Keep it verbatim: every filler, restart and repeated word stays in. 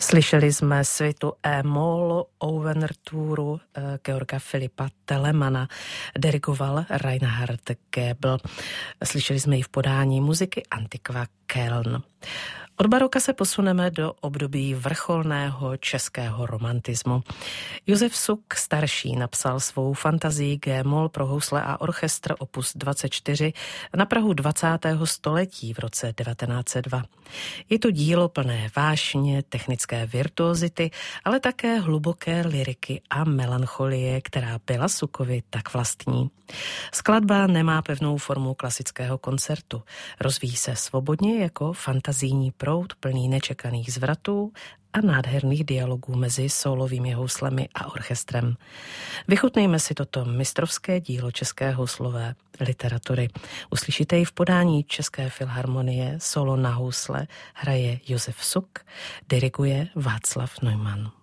Slyšeli jsme svitu E-moll Ouverturu Georga Filipa Telemana, dirigoval Reinhard Goebel. Slyšeli jsme ji v podání muziky Antiqua Köln. Od baroka se posuneme do období vrcholného českého romantismu. Josef Suk starší napsal svou fantazii G-moll pro housle a orchestr opus dvacet čtyři na prahu dvacátého století v roce devatenáct set dva. Je to dílo plné vášně, technické virtuozity, ale také hluboké lyriky a melancholie, která byla Sukovi tak vlastní. Skladba nemá pevnou formu klasického koncertu. Rozvíjí se svobodně jako fantazijní proud plný nečekaných zvratů a nádherných dialogů mezi sólovými houslemi a orchestrem. Vychutnejme si toto mistrovské dílo české houslové literatury. Uslyšíte ji v podání České filharmonie, solo na housle hraje Josef Suk, diriguje Václav Neumann.